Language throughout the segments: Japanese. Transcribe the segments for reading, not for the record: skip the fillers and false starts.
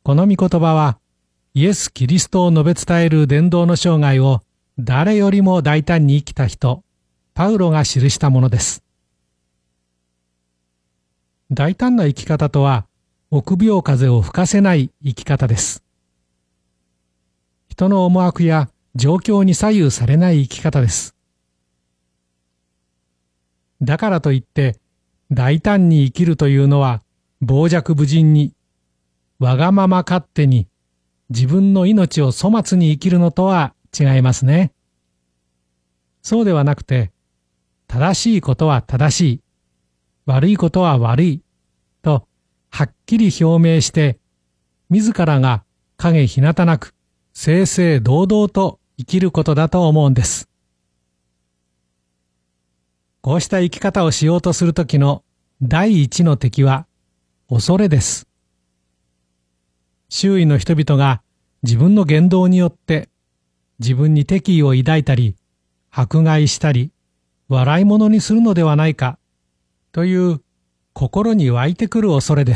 この御言葉は、イエス・キリストを述べ伝える伝道の生涯を誰よりも大胆に生きた人、パウロが記したものです。大胆な生き方とは、臆病風を吹かせない生き方です。人の思惑や状況に左右されない生き方です。だからといって、大胆に生きるというのは、傍若無人に、わがまま勝手に、自分の命を粗末に生きるのとは違いますね。そうではなくて、正しいことは正しい、悪いことは悪い、とはっきり表明して、自らが影ひなたなく、正々堂々と生きることだと思うんです。こうした生き方をしようとするときの第一の敵は恐れです。周囲の人々が自分の言動によって自分に敵意を抱いたり、迫害したり、笑い物にするのではないかという心に湧いてくる恐れです。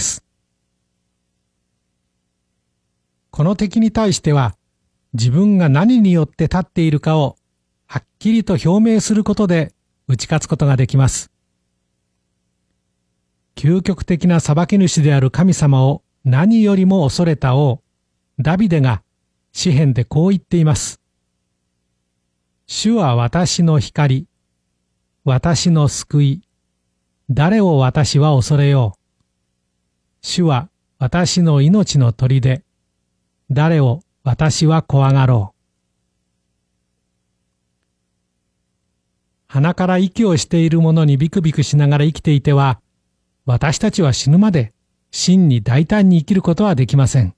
この敵に対しては、自分が何によって立っているかをはっきりと表明することで打ち勝つことができます。究極的な裁き主である神様を何よりも恐れた王、ダビデが詩編でこう言っています。主は私の光、私の救い、誰を私は恐れよう。主は私の命の砦、誰を私は怖がろう。鼻から息をしている者にビクビクしながら生きていては、私たちは死ぬまで真に大胆に生きることはできません。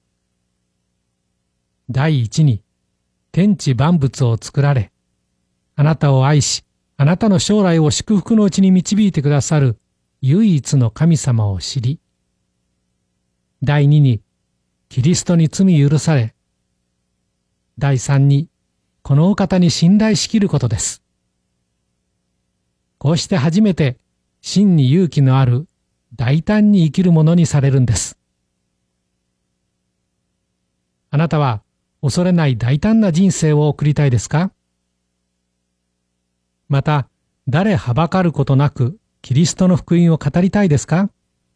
第一に、天地万物を作られ、あなたを愛し、あなたの将来を祝福のうちに導いてくださる唯一の神様を知り、第二に、キリストに罪許され、第三に、このお方に信頼しきることです。こうして初めて真に勇気のある大胆に生きるものにされるんです。あなたは恐れない大胆な人生を送りたいですか？また、誰はばかることなくキリストの福音を語りたいですか？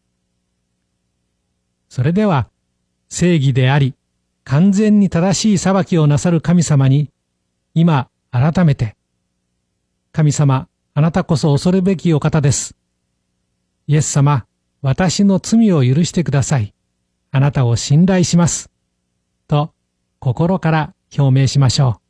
それでは、正義であり、完全に正しい裁きをなさる神様に、今改めて、神様、あなたこそ恐るべきお方です。イエス様、私の罪を許してください。あなたを信頼します。と、心から表明しましょう。